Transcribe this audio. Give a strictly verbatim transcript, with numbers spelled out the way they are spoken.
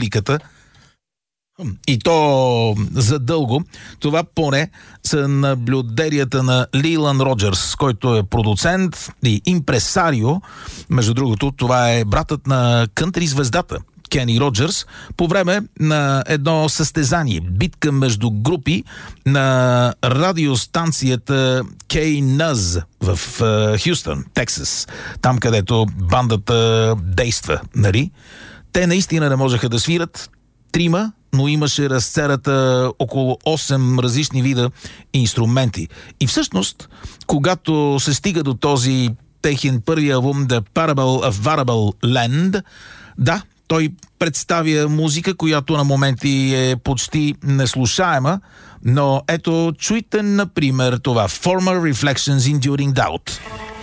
публиката, и то задълго. Това поне са наблюденията на Лилан Роджерс, който е продуцент и импресарио. Между другото, това е братът на кънтри звездата Кени Роджерс, по време на едно състезание, битка между групи на радиостанцията Кей Нъз в uh, Хюстън, Тексас, там където бандата действа, нали? Те наистина не можеха да свират, трима, но имаше разцерата около осем различни вида инструменти. И всъщност, когато се стига до този техен първи албум The Parable of Variable Land, да, той представя музика, която на моменти е почти неслушаема, но ето чуйте, например, това Former Reflections Enduring Doubt.